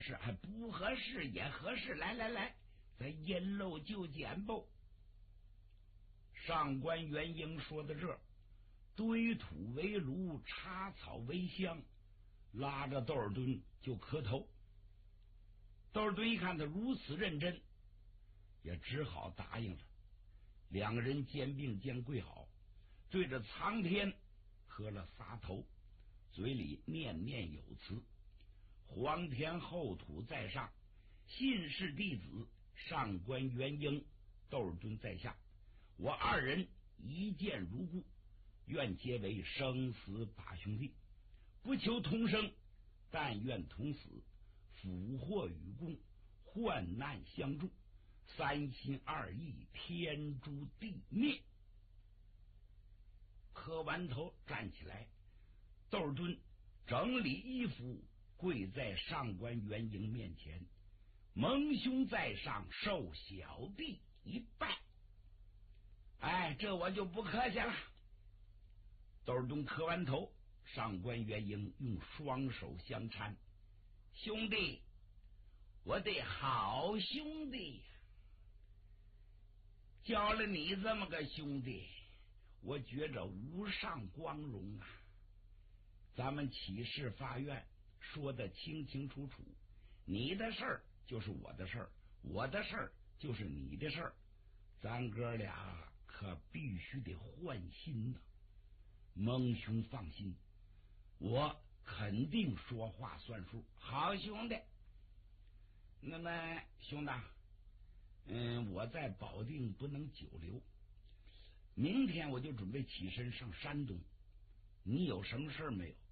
是还不合适也合适，来来来，咱因陋就简吧。上官元英说到这，堆土为炉，插草为香，拉着窦尔敦就磕头。窦尔敦一看他如此认真，也只好答应了。两个人肩并肩跪好，对着苍天磕了仨头，嘴里念念有词：皇天厚土在上，信氏弟子上官元英、窦尔敦在下，我二人一见如故，愿结为生死把兄弟，不求同生，但愿同死，福祸与共，患难相助，三心二意，天诛地灭。磕完头站起来，窦尔敦整理衣服，跪在上官元英面前，蒙兄在上，受小弟一拜。哎，这我就不客气了。窦尔敦磕完头，上官元英用双手相搀：兄弟，我的好兄弟呀！交了你这么个兄弟，我觉着无上光荣啊！咱们起誓发愿，说的清清楚楚，你的事儿就是我的事儿，我的事儿就是你的事儿，咱哥俩可必须得换心呐！蒙兄放心，我肯定说话算数。好兄弟，那么兄弟，我在保定不能久留，明天我就准备起身上山东，你有什么事没有？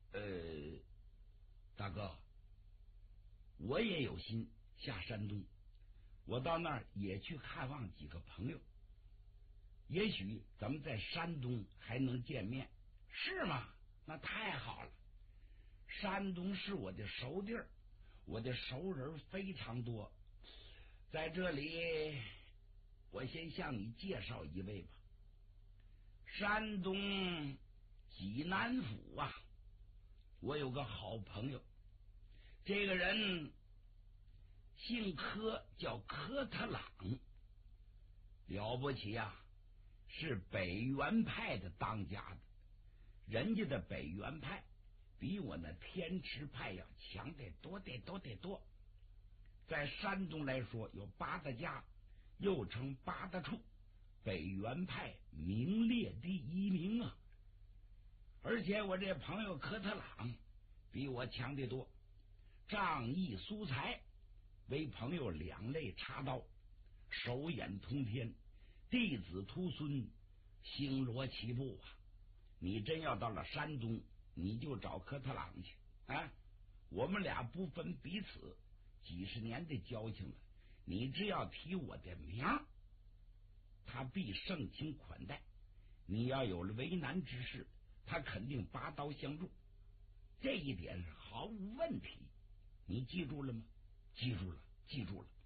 大哥，我也有心下山东，我到那儿也去看望几个朋友，也许咱们在山东还能见面。是吗？那太好了，山东是我的熟地儿，我的熟人非常多。在这里我先向你介绍一位吧，山东济南府啊，我有个好朋友，这个人姓柯，叫科特朗，了不起啊，是北元派的当家的。人家的北元派比我那天池派要强得多得多得多。在山东来说，有八大家，又称八大处，北元派名列第一名啊！而且我这朋友科特朗比我强得多，仗义疏财，为朋友两肋插刀，手眼通天，弟子徒孙，星罗棋布啊！你真要到了山东，你就找科特朗去啊！我们俩不分彼此，几十年的交情了，你只要提我的名，他必盛情款待。你要有了为难之事，他肯定拔刀相助，这一点是毫无问题。你记住了吗？记住了，记住了。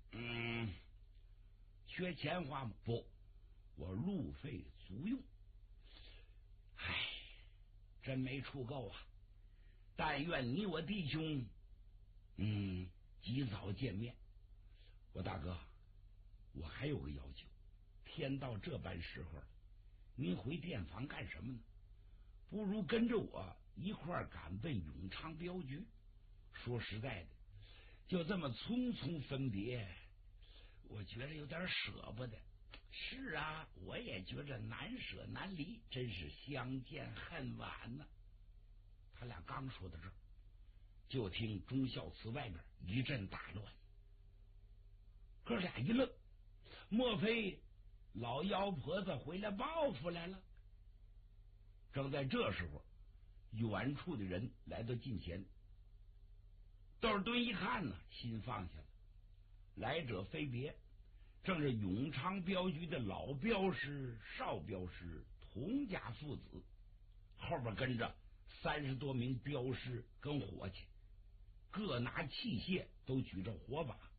缺钱花吗？不，我路费足用。唉，真没处够啊！但愿你我弟兄，及早见面。我大哥，我还有个要求，天到这般时候了，您回店房干什么呢？不如跟着我一块儿赶奔永昌镖局。说实在的，就这么匆匆分别，我觉得有点舍不得。是啊，我也觉着难舍难离，真是相见恨晚呢。他俩刚说到这儿，就听忠孝祠外边一阵大乱，哥俩一愣，莫非老妖婆子回来报复来了？正在这时候，远处的人来到近前，窦尔敦一看呢，心放下了。来者非别，正是永昌镖局的老镖师、少镖师童家父子，后边跟着30多名镖师跟伙计，各拿器械，都举着火把。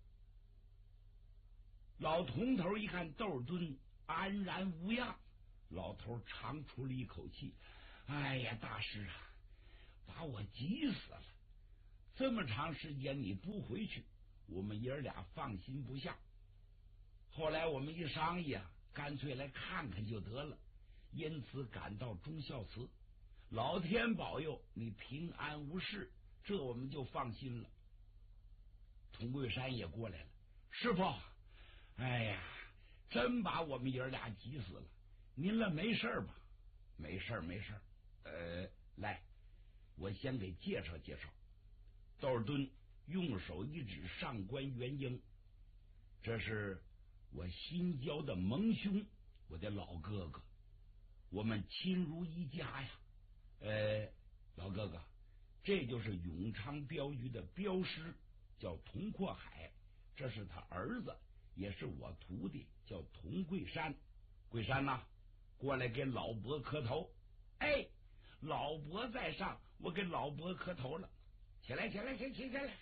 老童头一看窦尔敦安然无恙，老头长出了一口气：哎呀，大师啊，把我急死了！ 这么长时间你不回去，我们爷儿俩放心不下。后来我们一商议啊，干脆来看看就得了，因此赶到忠孝祠。老天保佑你平安无事，这我们就放心了。童桂山也过来了，师傅，哎呀，真把我们爷儿俩急死了，您了没事吧？没事没事。来，我先给介绍介绍。窦尔敦用手一指上官元英，这是我新交的盟兄，我的老哥哥，我们亲如一家呀。老哥哥，这就是永昌镖局的镖师，叫童阔海，这是他儿子，也是我徒弟，叫童桂山。桂山呐，过来给老伯磕头。哎，老伯在上，我给老伯磕头了。起来，起来，起来！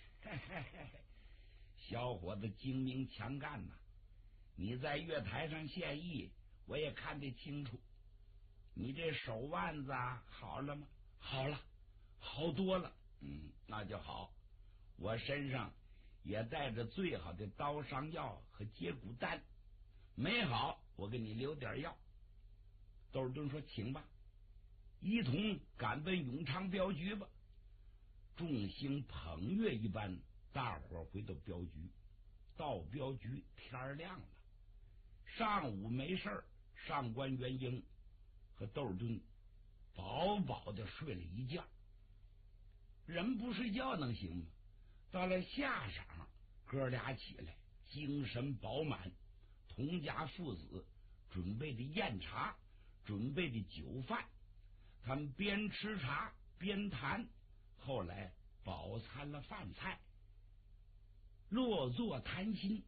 小伙子精明强干呐！你在月台上现役，我也看得清楚。你这手腕子好了吗？好了，好多了。那就好。我身上也带着最好的刀伤药和接骨丹，没好，我给你留点药。窦尔敦说：“请吧，一同赶奔永昌镖局吧。”众星捧月一般，大伙回到镖局。到镖局天亮了，上午没事，上官元英和窦尔敦饱饱的睡了一觉。人不睡觉能行吗？到了下晌，哥俩起来，精神饱满。童家父子准备的宴茶，准备的酒饭，他们边吃茶边谈。后来饱餐了饭菜，落座谈心。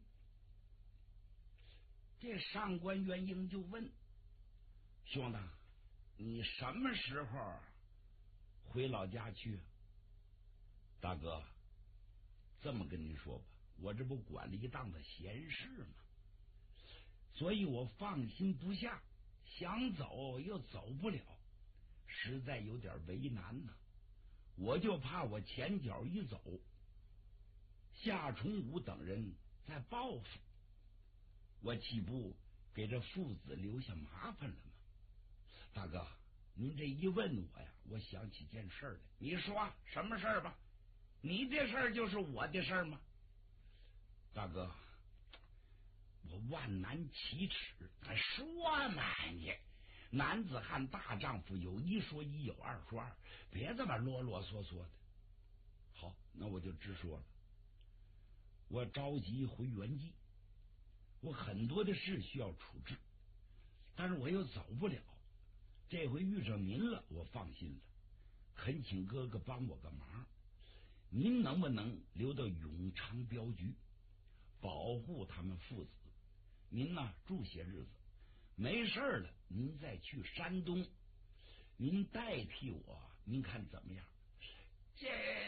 这上官元英就问：“兄弟，你什么时候回老家去？”大哥，这么跟您说吧，我这不管了一档子闲事吗？所以我放心不下，想走又走不了，实在有点为难呢。我就怕我前脚一走，夏崇武等人在报复我，岂不给这父子留下麻烦了吗？大哥，您这一问我呀，我想起件事来。你说什么事吧？你这事儿就是我的事儿吗？大哥，我万难启齿。说嘛你，男子汉大丈夫，有一说一，有二说二，别这么啰啰嗦嗦的。好，那我就直说了。我着急回原籍，我很多的事需要处置，但是我又走不了。这回遇上您了，我放心了，恳请哥哥帮我个忙。您能不能留到永昌镖局，保护他们父子？您呢，住些日子，没事了，您再去山东，您代替我，您看怎么样？这，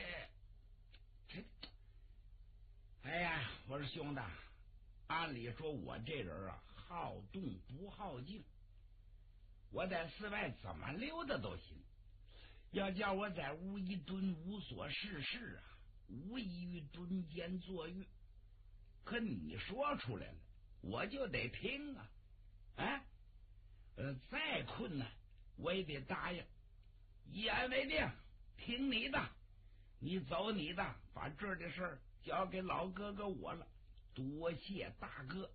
哎呀，我说兄弟，按理说我这人啊，好动不好静，我在寺外怎么溜达都行。要叫我在屋一蹲无所事事啊，无异于蹲监坐狱。可你说出来了，我就得听啊！再困难我也得答应。一言为定，听你的，你走你的，把这儿的事儿交给老哥哥我了。多谢大哥。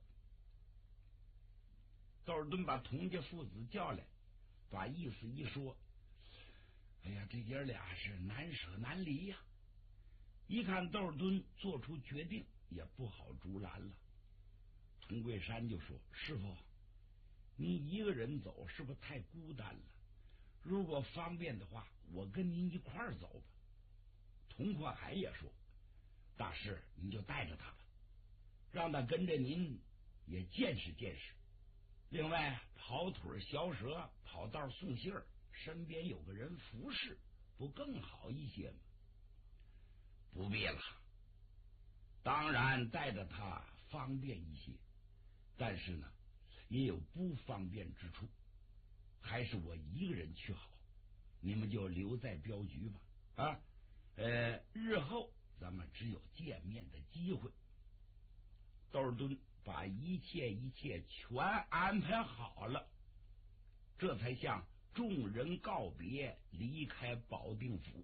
窦尔敦把童家父子叫来，把意思一说。哎呀，这爷俩是难舍难离呀。一看窦尔敦做出决定，也不好阻拦了。童桂山就说：“师傅，你一个人走是不是太孤单了？如果方便的话，我跟您一块儿走吧。”童阔海也说：“大师，您就带着他吧，让他跟着您也见识见识。另外，跑腿小蛇跑道送信儿，身边有个人服侍，不更好一些吗？”不必了，当然带着他方便一些，但是呢，也有不方便之处，还是我一个人去好。你们就留在镖局吧。 日后咱们只有见面的机会。窦尔敦把一切全安排好了，这才向众人告别，离开保定府。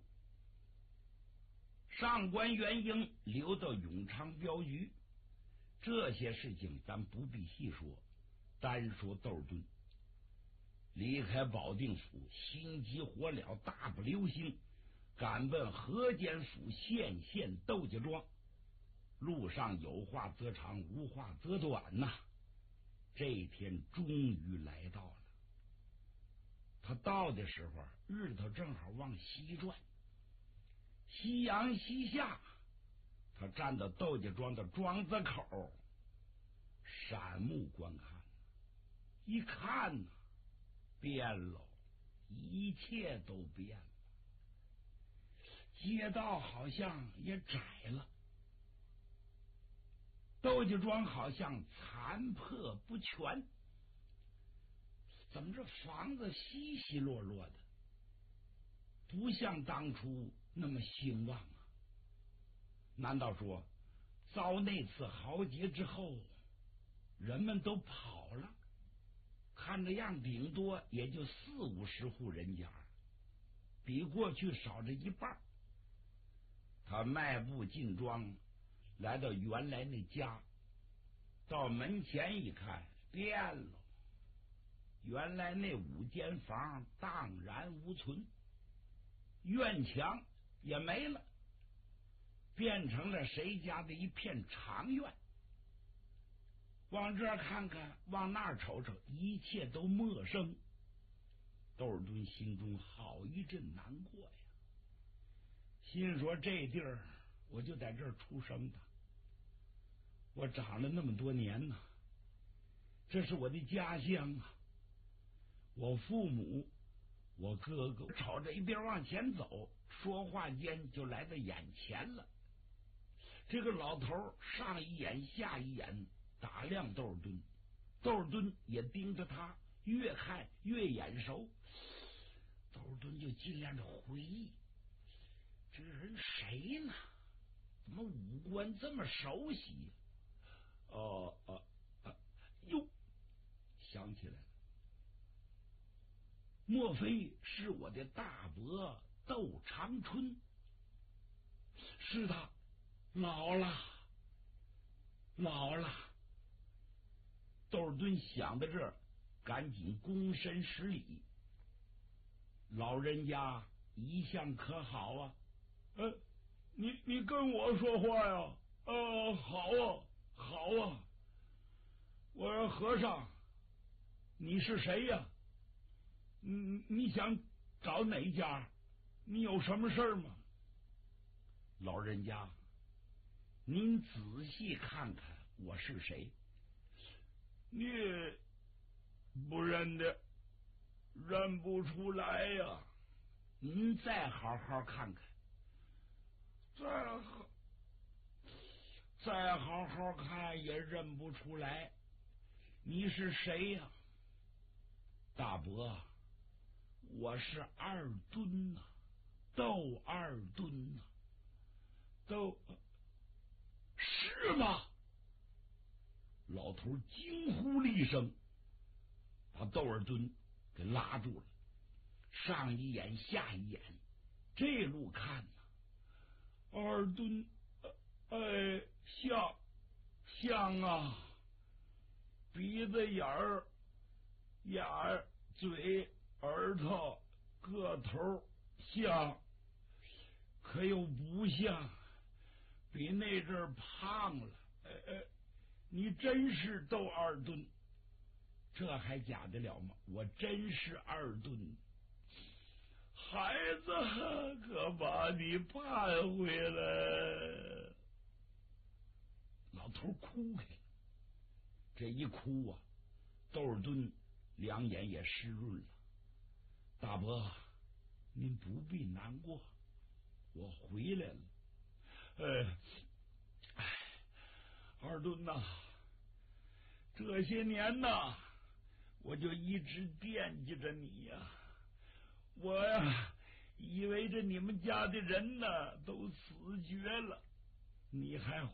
上官元英留到永昌镖局，这些事情咱不必细说，单说窦尔敦离开保定府，心急火燎，大步流星，赶奔河间府县县窦家庄。路上有话则长，无话则短呐。这一天终于来到了。他到的时候，日头正好往西转，夕阳西下。他站到窦家庄的庄子口，闪目观看，一看呢，变了，一切都变了。街道好像也窄了，窦家庄好像残破不全，怎么这房子稀稀落落的，不像当初那么兴旺啊？难道说遭那次豪劫之后，人们都跑了？看这样，顶多也就40-50户人家，比过去少了一半。他迈步进庄，来到原来那家，到门前一看，变了。原来那5间房荡然无存，院墙也没了，变成了谁家的一片长院。往这儿看看，往那儿瞅瞅，一切都陌生。窦尔敦心中好一阵难过呀，心说这地儿我就在这儿出生的，我长了那么多年呢，这是我的家乡啊。我父母，我哥哥，朝着一边往前走，说话间就来到眼前了。这个老头上一眼下一眼打量窦尔敦，窦尔敦也盯着他，越看越眼熟。窦尔敦就尽量的回忆，这个人谁呢？怎么五官这么熟悉？哟，想起来了，莫非是我的大伯窦长春？是他，老了。窦尔敦想到这儿，赶紧躬身施礼。老人家一向可好啊？你跟我说话呀？好啊。我说和尚，你是谁呀？你想找哪家？你有什么事儿吗？老人家，您仔细看看我是谁？你不认得，认不出来呀。您再好好看看，再好好看也认不出来。你是谁呀？大伯，我是二敦呐，窦二敦呐。是吗？老头惊呼了一声，把窦尔敦给拉住了，上一眼下一眼，这路看呢，二敦，像啊，鼻子眼儿、嘴、耳朵、个头像，可又不像，比那阵儿胖了。你真是窦二敦？这还假得了吗？我真是二敦。孩子，可把你盼回来。老头哭开了，这一哭啊，窦尔敦两眼也湿润了。大伯，您不必难过，我回来了。二敦呐，这些年呐，我就一直惦记着你呀。我呀， 以为这你们家的人呢都死绝了，你还